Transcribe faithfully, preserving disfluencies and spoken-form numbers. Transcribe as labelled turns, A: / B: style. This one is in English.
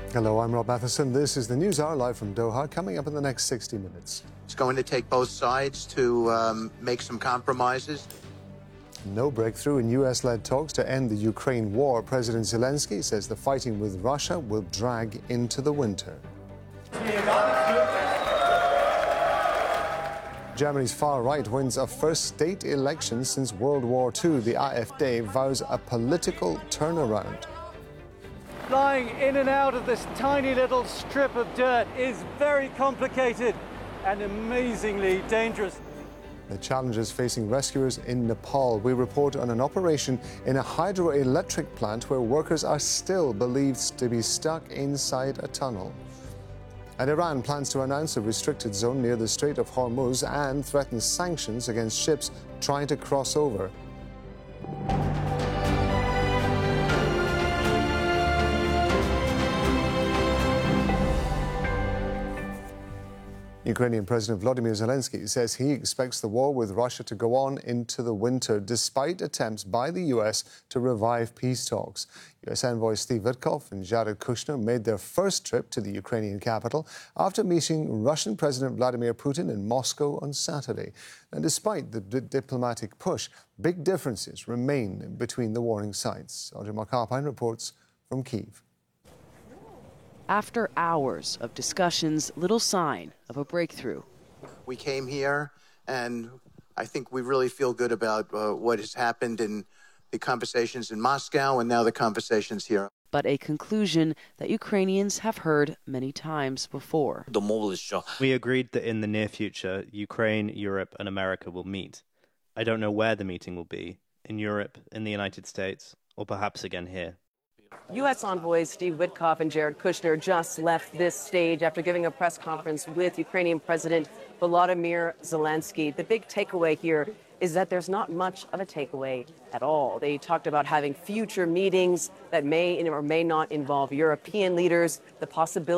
A: Hello, I'm Rob Matheson. This is the News Hour live from Doha, coming up in the next sixty minutes.
B: It's going to take both sides to um, make some compromises.
A: No breakthrough in U S-led talks to end the Ukraine war. President Zelensky says the fighting with Russia will drag into the winter. Germany's far right wins a first state election since World War Two. The AfD vows a political turnaround.
C: Flying in and out of this tiny little strip of dirt is very complicated and amazingly dangerous.
A: The challenges facing rescuers in Nepal. We report on an operation in a hydroelectric plant where workers are still believed to be stuck inside a tunnel. And Iran plans to announce a restricted zone near the Strait of Hormuz and threatens sanctions against ships trying to cross over. Ukrainian President Volodymyr Zelensky says he expects the war with Russia to go on into the winter, despite attempts by the U S to revive peace talks. U S envoy Steve Witkoff and Jared Kushner made their first trip to the Ukrainian capital after meeting Russian President Vladimir Putin in Moscow on Saturday. And despite the d- diplomatic push, big differences remain between the warring sides. Audrey Markarpine reports from Kyiv.
D: After hours of discussions, little sign of a breakthrough.
B: We came here, and I think we really feel good about uh, what has happened in the conversations in Moscow and now the conversations here.
D: But a conclusion that Ukrainians have heard many times before.
E: We agreed that in the near future, Ukraine, Europe, and America will meet. I don't know where the meeting will be, in Europe, in the United States, or perhaps again here.
F: U S envoys Steve Witkoff and Jared Kushner just left this stage after giving a press conference with Ukrainian President Volodymyr Zelensky. The big takeaway here is that there's not much of a takeaway at all. They talked about having future meetings that may or may not involve European leaders, the possibility